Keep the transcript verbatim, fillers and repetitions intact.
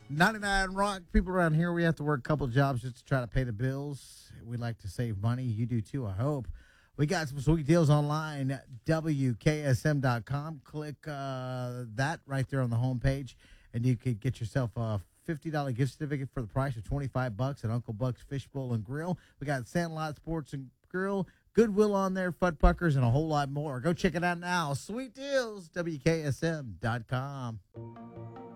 ninety-nine Rock. People around here, we have to work a couple jobs just to try to pay the bills. We like to save money. You do too, I hope. We got some sweet deals online, W K S M dot com. Click uh, that right there on the homepage, and you could get yourself a fifty dollars gift certificate for the price of twenty-five bucks at Uncle Buck's Fishbowl and Grill. We got Sandlot Sports and Grill, Goodwill on there, Fudd Puckers, and a whole lot more. Go check it out now. Sweet deals, W K S M dot com.